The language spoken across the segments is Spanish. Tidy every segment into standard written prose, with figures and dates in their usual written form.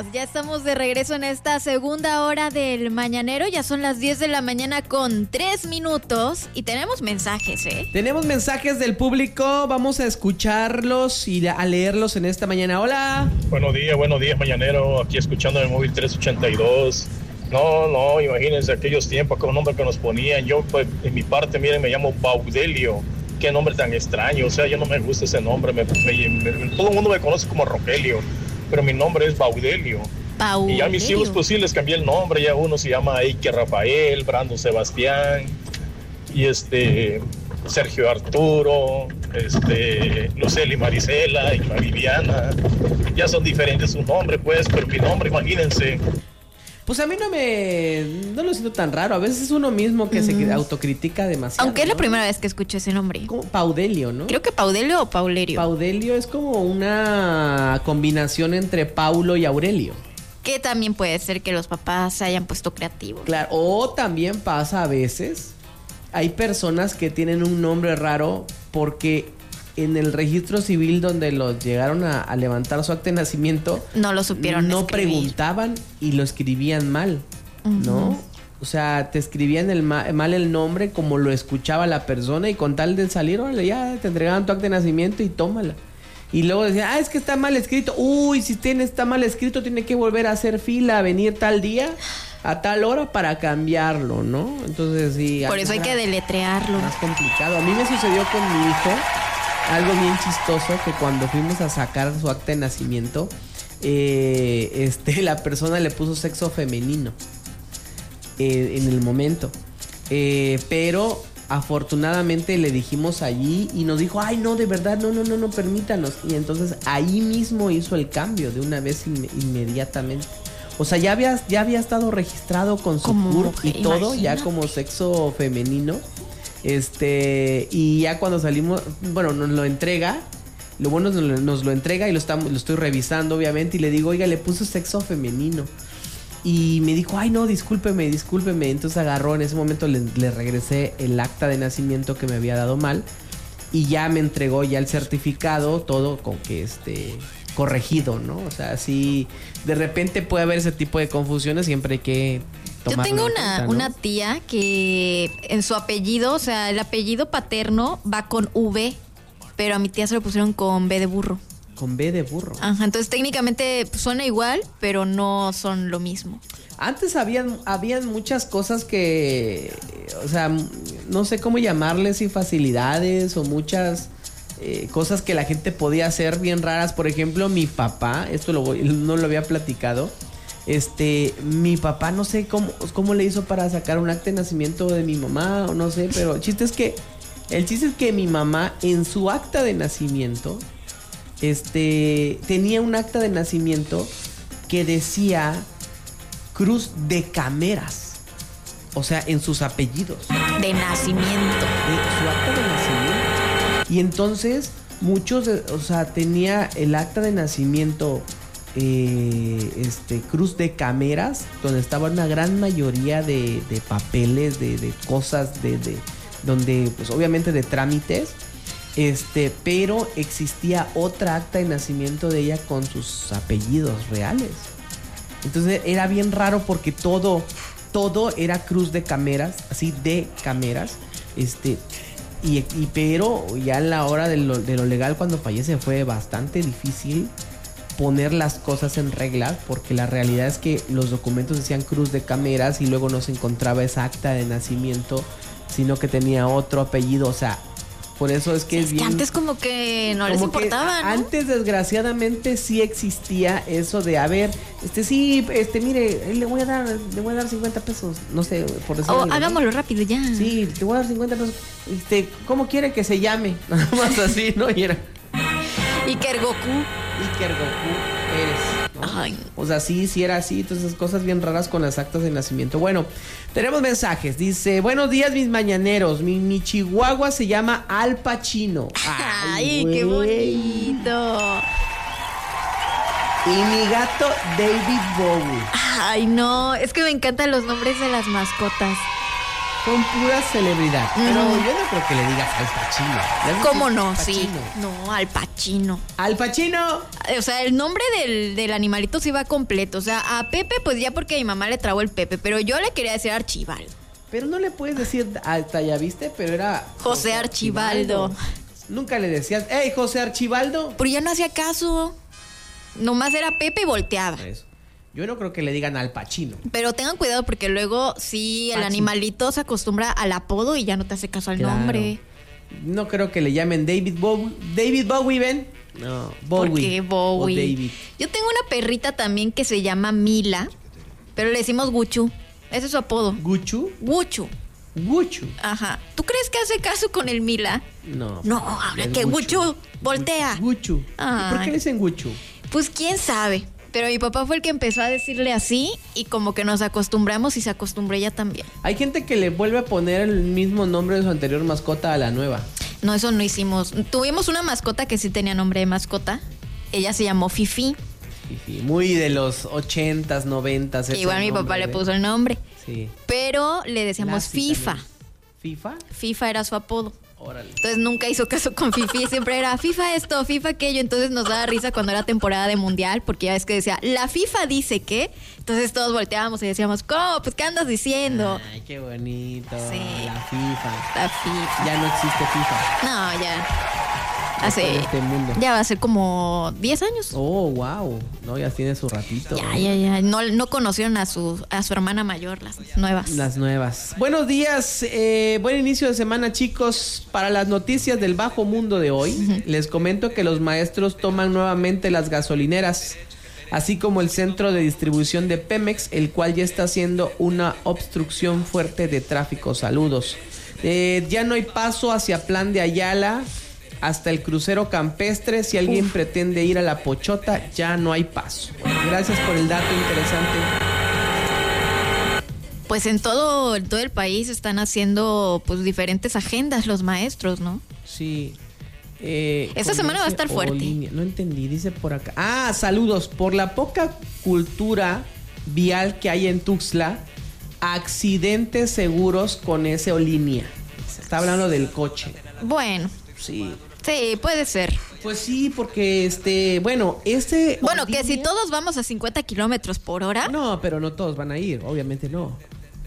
Ya estamos de regreso en esta segunda hora del mañanero. Ya son las 10 de la mañana con 3 minutos y tenemos mensajes, ¿eh? Tenemos mensajes del público. Vamos a escucharlos y a leerlos en esta mañana. Hola. Buenos días, mañanero. Aquí escuchando el móvil 382. No, imagínense aquellos tiempos, aquel nombre que nos ponían. Yo, pues, en mi parte, miren, me llamo Baudelio. Qué nombre tan extraño. O sea, yo no me gusta ese nombre. Todo el mundo me conoce como Rogelio, pero mi nombre es Baudelio. Y a mis hijos, pues sí, les cambié el nombre. Ya uno se llama Eike Rafael, Brando Sebastián, y Sergio Arturo, Luceli Marisela y Mariviana. Ya son diferentes sus nombres, pues, pero mi nombre, imagínense. Pues a mí no lo siento tan raro. A veces es uno mismo que se autocritica demasiado. Aunque es la primera vez que escucho ese nombre. Como Paudelio, ¿no? Creo que Paudelio o Paulerio. Paudelio es como una combinación entre Paulo y Aurelio. Que también puede ser que los papás se hayan puesto creativos. Claro, o también pasa a veces. Hay personas que tienen un nombre raro porque en el registro civil donde los llegaron a levantar su acta de nacimiento, no lo supieron no escribir. Preguntaban y lo escribían mal, ¿no? O sea, te escribían mal el nombre como lo escuchaba la persona y con tal de salir, órale, ya te entregaban tu acta de nacimiento y tómala. Y luego decían, es que está mal escrito. Uy, si está mal escrito, tiene que volver a hacer fila, a venir tal día, a tal hora para cambiarlo, ¿no? Entonces sí. Por eso hay que deletrearlo. Más complicado. A mí me sucedió con mi hijo algo bien chistoso, que cuando fuimos a sacar su acta de nacimiento, la persona le puso sexo femenino en el momento. Pero afortunadamente le dijimos allí y nos dijo, ay, no, de verdad, no, permítanos. Y entonces ahí mismo hizo el cambio de una vez inmediatamente. O sea, ya había estado registrado con su CURP y todo, ya como sexo femenino. Y ya cuando salimos, bueno, nos lo entrega. Lo bueno nos lo entrega y lo estoy revisando, obviamente. Y le digo, oiga, le puso sexo femenino. Y me dijo, ay, no, discúlpeme. Entonces agarró, en ese momento le regresé el acta de nacimiento que me había dado mal. Y ya me entregó ya el certificado, todo con que corregido, ¿no? O sea, sí, de repente puede haber ese tipo de confusiones, siempre hay que... Yo tengo una tía que en su apellido, o sea, el apellido paterno va con V, pero a mi tía se lo pusieron con B de burro. Con B de burro. Ajá, entonces técnicamente suena igual, pero no son lo mismo. Antes habían muchas cosas que, o sea, no sé cómo llamarles, y facilidades o muchas cosas que la gente podía hacer bien raras. Por ejemplo, mi papá, no lo había platicado. Mi papá no sé cómo le hizo para sacar un acta de nacimiento de mi mamá, o no sé, pero el chiste es que mi mamá en su acta de nacimiento tenía un acta de nacimiento que decía Cruz de Cameras. O sea, en sus apellidos. De nacimiento. Su acta de nacimiento. Y entonces, tenía el acta de nacimiento Cruz de Cameras, donde estaba una gran mayoría de papeles, de cosas, donde, pues obviamente de trámites, pero existía otra acta de nacimiento de ella con sus apellidos reales. Entonces era bien raro porque todo era Cruz de Cameras, así de Cameras, pero ya en la hora de lo legal, cuando fallece, fue bastante difícil poner las cosas en regla, porque la realidad es que los documentos decían Cruz de Cameras y luego no se encontraba esa acta de nacimiento, sino que tenía otro apellido. O sea, por eso es que es bien... Antes como que no les importaba, ¿no? Antes, desgraciadamente, sí existía eso de, a ver, mire, le voy a dar 50 pesos, no sé, por decirlo. Hagámoslo rápido ya. Sí, te voy a dar 50 pesos. ¿Cómo quiere que se llame? Nada más así, ¿no? Y era... Iker Goku eres, ¿no? Ay. O sea, sí era así. Entonces, cosas bien raras con las actas de nacimiento. Bueno, tenemos mensajes. Dice, buenos días, mis mañaneros. Mi chihuahua se llama Al Pacino. Ay, qué bonito. Y mi gato, David Bowie. Ay, no, es que me encantan los nombres de las mascotas. Son puras celebridades. Pero yo no creo que le digas Al Pacino. ¿Cómo no? Sí. No, Al Pacino. ¡Al Pacino! O sea, el nombre del animalito sí va completo. O sea, a Pepe, pues ya porque mi mamá le trabó el Pepe. Pero yo le quería decir Archibaldo. Pero no le puedes decir hasta ya viste, pero era José Archibaldo. Nunca le decías, ¡hey, José Archibaldo! Pero ya no hacía caso. Nomás era Pepe y volteaba. Eso. Yo no creo que le digan Al Pacino. Pero tengan cuidado porque luego sí el animalito se acostumbra al apodo y ya no te hace caso al nombre. No creo que le llamen David Bowie. David Bowie, ¿ven? No, Bowie. ¿Por qué Bowie? O David. Yo tengo una perrita también que se llama Mila, pero le decimos Guchu. Ese es su apodo. ¿Guchu? Guchu. Guchu. Ajá. ¿Tú crees que hace caso con el Mila? No. No, ahora que Guchu voltea. Guchu. ¿Y por qué le dicen Guchu? Pues quién sabe. Pero mi papá fue el que empezó a decirle así y como que nos acostumbramos y se acostumbró ella también. Hay gente que le vuelve a poner el mismo nombre de su anterior mascota a la nueva. No, eso no hicimos. Tuvimos una mascota que sí tenía nombre de mascota. Ella se llamó Fifi. Fifi, muy de los 80s, 90s. Igual mi papá le puso el nombre. Sí. Pero le decíamos FIFA. También. ¿FIFA? FIFA era su apodo. Órale. Entonces nunca hizo caso con Fifi, siempre era FIFA esto, FIFA aquello. Entonces nos daba risa cuando era temporada de mundial, porque ya ves que decía, la FIFA dice que. Entonces todos volteábamos y decíamos, ¿cómo? Pues ¿qué andas diciendo? Ay, qué bonito. Sí. La FIFA. La FIFA. Ya no existe FIFA. No, ya. En este mundo. Ya va a ser como 10 años. Oh, wow. No, ya tiene su ratito. Ya. No conocieron a su hermana mayor, las nuevas. Las nuevas. Buenos días, buen inicio de semana, chicos. Para las noticias del bajo mundo de hoy, les comento que los maestros toman nuevamente las gasolineras, así como el centro de distribución de Pemex, el cual ya está haciendo una obstrucción fuerte de tráfico. Saludos. Ya no hay paso hacia Plan de Ayala hasta el crucero campestre. Si alguien pretende ir a La Pochota, ya no hay paso. Gracias por el dato interesante. Pues en todo el país están haciendo pues diferentes agendas los maestros, ¿no? Sí. Esta semana va a estar fuerte. No entendí, dice por acá. Saludos. Por la poca cultura vial que hay en Tuxtla, accidentes seguros con ese o línea. Está hablando del coche. Bueno. Sí. Sí, puede ser. Pues sí, porque Bueno, que si todos vamos a 50 kilómetros por hora. No, pero no todos van a ir, obviamente no.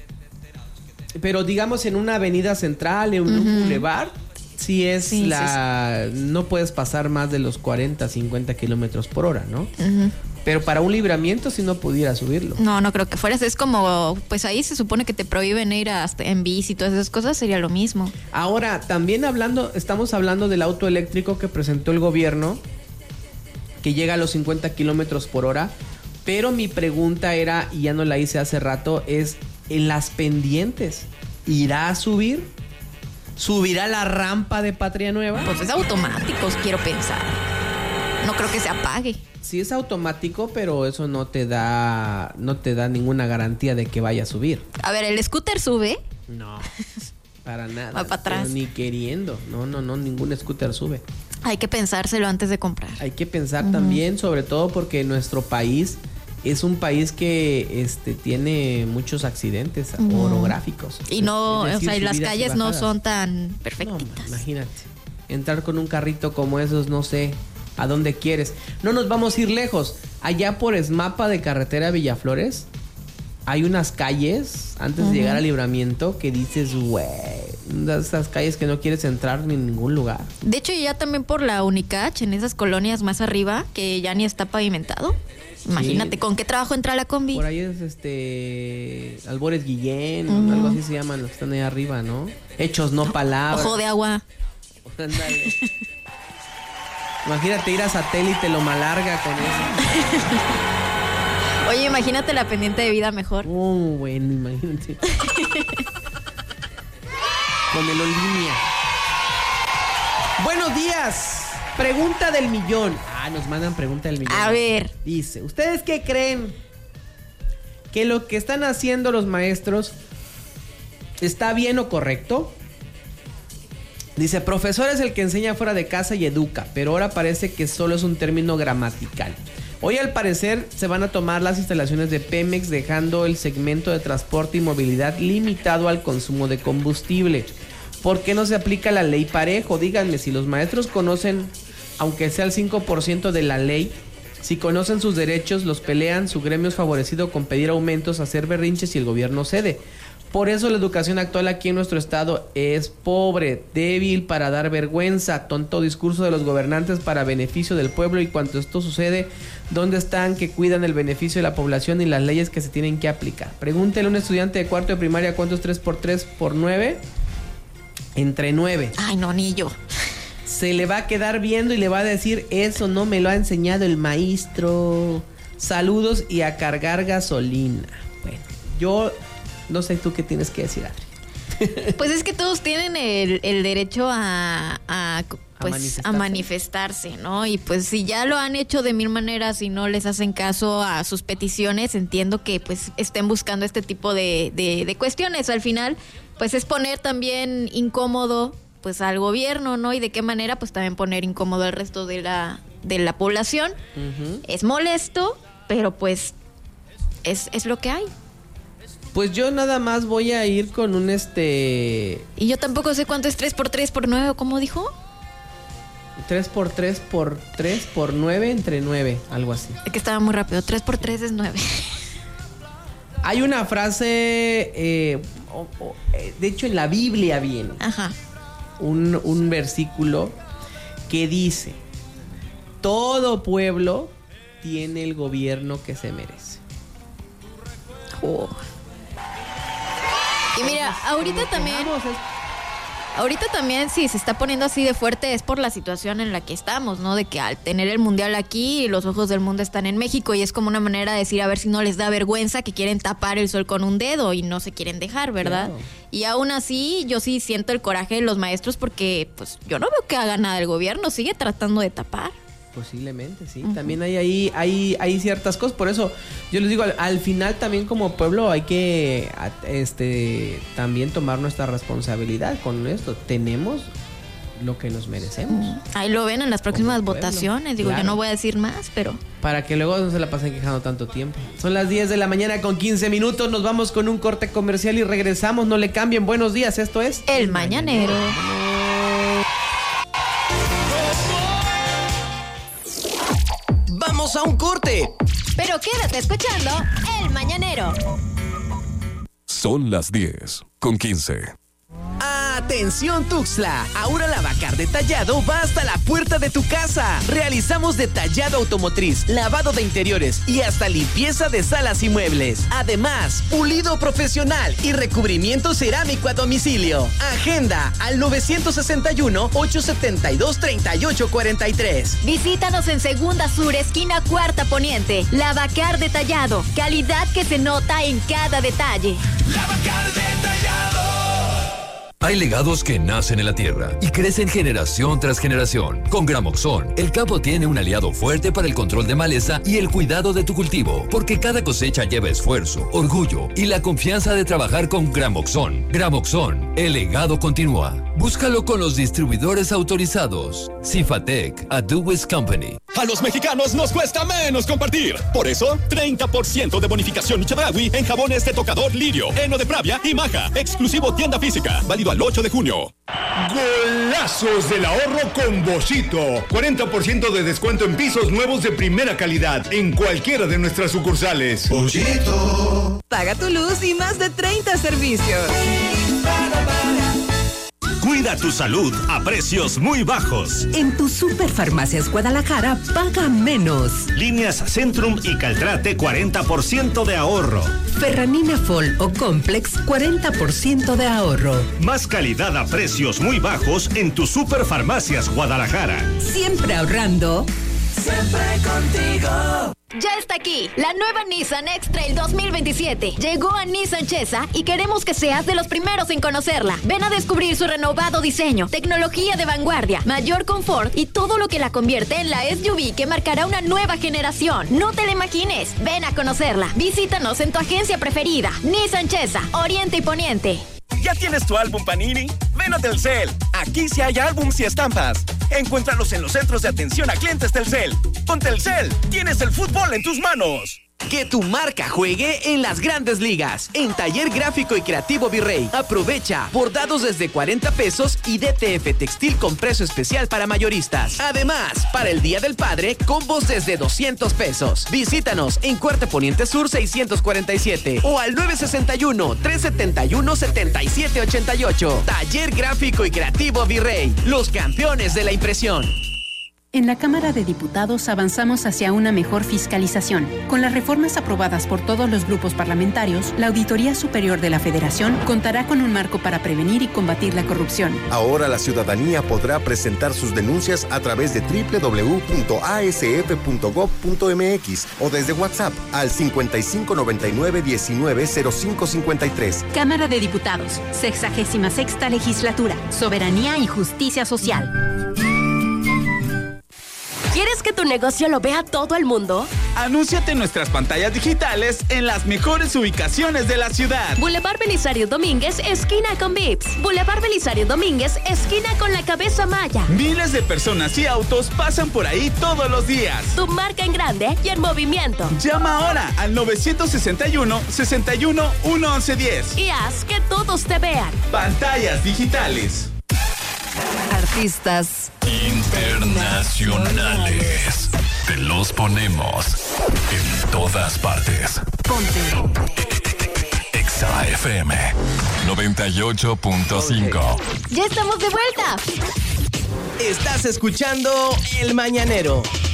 Pero digamos en una avenida central, en un bulevar, sí es no puedes pasar más de los 40, 50 kilómetros por hora, ¿no? Pero para un libramiento sí no pudiera subirlo. No creo que fueras. Es como, pues ahí se supone que te prohíben ir en bici y todas esas cosas, sería lo mismo. Ahora, también estamos hablando del auto eléctrico que presentó el gobierno, que llega a los 50 kilómetros por hora. Pero mi pregunta era, y ya no la hice hace rato, es en las pendientes, ¿irá a subir? ¿Subirá la rampa de Patria Nueva? Pues es automático, quiero pensar. No creo que se apague. Sí es automático, pero eso no te da ninguna garantía de que vaya a subir. A ver, ¿el scooter sube? No, para nada. Va para atrás. Ni queriendo. No, ningún scooter sube. Hay que pensárselo antes de comprar. Hay que pensar también, sobre todo porque nuestro país es un país que tiene muchos accidentes orográficos. Y no, o sea, y las calles no son tan perfectitas. No, imagínate. Entrar con un carrito como esos, no sé a dónde quieres. No nos vamos a ir lejos. Allá por Esmapa de carretera Villaflores hay unas calles antes de llegar al Libramiento que dices, güey, esas calles que no quieres entrar ni en ningún lugar. De hecho, ya también por la Unicach, en esas colonias más arriba, que ya ni está pavimentado. Imagínate, ¿con qué trabajo entra la combi? Por ahí es Albores Guillén, algo así se llaman los que están ahí arriba, ¿no? Hechos, no palabras. Ojo de agua. Ándale. Imagínate ir a Satélite, lo malarga con eso. Oye, imagínate la pendiente de vida mejor. Oh, bueno, imagínate. Con el Olivia. Buenos días. Pregunta del millón. Nos mandan pregunta del millón. A ver. Dice, ¿ustedes qué creen? ¿Que lo que están haciendo los maestros está bien o correcto? Dice, profesor es el que enseña fuera de casa y educa, pero ahora parece que solo es un término gramatical. Hoy al parecer se van a tomar las instalaciones de Pemex, dejando el segmento de transporte y movilidad limitado al consumo de combustible. ¿Por qué no se aplica la ley parejo? Díganme, si los maestros conocen, aunque sea el 5% de la ley, si conocen sus derechos, los pelean, su gremio es favorecido con pedir aumentos, hacer berrinches y el gobierno cede. Por eso la educación actual aquí en nuestro estado es pobre, débil para dar vergüenza, tonto discurso de los gobernantes para beneficio del pueblo, y cuando esto sucede, ¿dónde están que cuidan el beneficio de la población y las leyes que se tienen que aplicar? Pregúntele a un estudiante de cuarto de primaria cuánto es 3 por 3 por 9. Entre 9. Ay, no, ni yo. Se le va a quedar viendo y le va a decir, eso no me lo ha enseñado el maestro. Saludos y a cargar gasolina. Bueno, yo no sé tú qué tienes que decir, Adri. Pues es que todos tienen el derecho a manifestarse, ¿no? Y pues si ya lo han hecho de mil maneras y no les hacen caso a sus peticiones, entiendo que pues estén buscando este tipo de cuestiones. Al final, pues es poner también incómodo pues al gobierno, ¿no? Y de qué manera, pues también poner incómodo al resto de la población. Uh-huh. Es molesto, pero pues es lo que hay. Pues yo nada más voy a ir con un Y yo tampoco sé cuánto es 3 por 3 por 9, ¿cómo dijo? 3 por 3 por 3 por 9 entre 9, algo así. Es que estaba muy rápido, 3 por 3 es 9. Hay una frase, de hecho en la Biblia viene. Ajá. Un versículo que dice: todo pueblo tiene el gobierno que se merece. Oh. Y mira, ahorita también sí se está poniendo así de fuerte es por la situación en la que estamos, ¿no? De que al tener el mundial aquí, los ojos del mundo están en México y es como una manera de decir a ver si no les da vergüenza que quieren tapar el sol con un dedo y no se quieren dejar, ¿verdad? Claro. Y aún así yo sí siento el coraje de los maestros porque pues yo no veo que haga nada el gobierno, sigue tratando de tapar. Posiblemente, sí. Uh-huh. También hay ciertas cosas. Por eso yo les digo, al final también como pueblo hay que también tomar nuestra responsabilidad con esto. Tenemos lo que nos merecemos. Uh-huh. Ahí lo ven en las próximas votaciones. Digo, claro. Yo no voy a decir más, pero... Para que luego no se la pasen quejando tanto tiempo. Son las 10 de la mañana con 15 minutos. Nos vamos con un corte comercial y regresamos. No le cambien. Buenos días. Esto es... El Mañanero. ¡Vamos a un corte! Pero quédate escuchando El Mañanero. Son las 10 con 15. ¡Atención Tuxtla! Ahora la Bacar Detallado va hasta la puerta de tu casa. Realizamos detallado automotriz, lavado de interiores y hasta limpieza de salas y muebles. Además, pulido profesional y recubrimiento cerámico a domicilio. Agenda al 962-872-3843. Visítanos en Segunda Sur, esquina Cuarta Poniente. La Bacar Detallado. Calidad que se nota en cada detalle. La Bacar Detallado. Hay legados que nacen en la tierra y crecen generación tras generación. Con Gramoxone, el campo tiene un aliado fuerte para el control de maleza y el cuidado de tu cultivo, porque cada cosecha lleva esfuerzo, orgullo y la confianza de trabajar con Gramoxone. Gramoxone, el legado continúa. Búscalo con los distribuidores autorizados. Cifatec, a Dewis Company. A los mexicanos nos cuesta menos compartir. Por eso, 30% de bonificación Chedraui en jabones de tocador Lirio, Eno de Pravia y Maja. Exclusivo tienda física. Válido al 8 de junio. Golazos del ahorro con Boschito. 40% de descuento en pisos nuevos de primera calidad en cualquiera de nuestras sucursales. Boschito. Paga tu luz y más de 30 servicios. Cuida tu salud a precios muy bajos. En tu Superfarmacias Guadalajara, paga menos. Líneas Centrum y Caltrate, 40% de ahorro. Ferranina Fol o Complex, 40% de ahorro. Más calidad a precios muy bajos en tu Superfarmacias Guadalajara. Siempre ahorrando. Siempre contigo. Ya está aquí, la nueva Nissan X-Trail 2027. Llegó a Nissan Chesa y queremos que seas de los primeros en conocerla. Ven a descubrir su renovado diseño, tecnología de vanguardia, mayor confort y todo lo que la convierte en la SUV que marcará una nueva generación. No te la imagines, ven a conocerla. Visítanos en tu agencia preferida. Nissan Chesa, Oriente y Poniente. ¿Ya tienes tu álbum Panini? Ven a Telcel. Aquí sí hay álbums y estampas. Encuéntralos en los centros de atención a clientes Telcel. Con Telcel, tienes el fútbol en tus manos. Que tu marca juegue en las grandes ligas. En Taller Gráfico y Creativo Virrey. Aprovecha bordados desde 40 pesos y DTF Textil con precio especial para mayoristas. Además, para el Día del Padre, combos desde 200 pesos. Visítanos en Cuarta Poniente Sur 647 o al 961-371-7788. Taller Gráfico y Creativo Virrey. Los campeones de la impresión. En la Cámara de Diputados avanzamos hacia una mejor fiscalización. Con las reformas aprobadas por todos los grupos parlamentarios, la Auditoría Superior de la Federación contará con un marco para prevenir y combatir la corrupción. Ahora la ciudadanía podrá presentar sus denuncias a través de www.asf.gov.mx o desde WhatsApp al 5599-190553. Cámara de Diputados, 66ª Legislatura, Soberanía y Justicia Social. ¿Quieres que tu negocio lo vea todo el mundo? Anúnciate en nuestras pantallas digitales en las mejores ubicaciones de la ciudad. Boulevard Belisario Domínguez, esquina con Vips. Boulevard Belisario Domínguez, esquina con la Cabeza Maya. Miles de personas y autos pasan por ahí todos los días. Tu marca en grande y en movimiento. Llama ahora al 961-61-11110. Y haz que todos te vean. Pantallas digitales. Artistas internacionales. Te los ponemos en todas partes. Ponte Exa FM 98.5. ¡Ya estamos de vuelta! Estás escuchando El Mañanero.